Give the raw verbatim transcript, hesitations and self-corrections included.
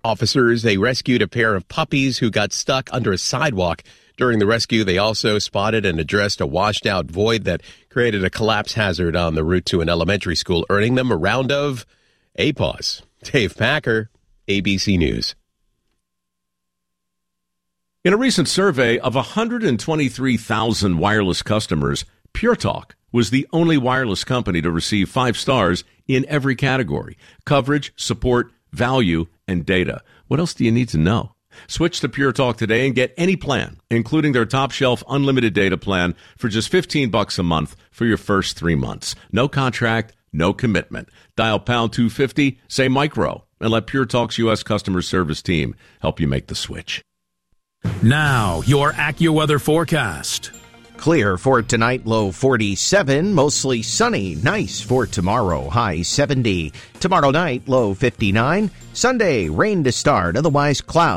Officers, they rescued a pair of puppies who got stuck under a sidewalk. During the rescue, they also spotted and addressed a washed-out void that created a collapse hazard on the route to an elementary school, earning them a round of A P A W S. Dave Packer, A B C News. In a recent survey of one hundred twenty-three thousand wireless customers, Pure Talk was the only wireless company to receive five stars in every category: coverage, support, value, and data. What else do you need to know? Switch to Pure Talk today and get any plan, including their top shelf unlimited data plan, for just fifteen bucks a month for your first three months. No contract, no commitment. Dial pound two fifty, say micro, and let Pure Talk's U S customer service team help you make the switch. Now, your AccuWeather forecast. Clear for tonight, low forty-seven, mostly sunny, nice for tomorrow, high seventy. Tomorrow night, low fifty-nine. Sunday, rain to start, otherwise cloudy.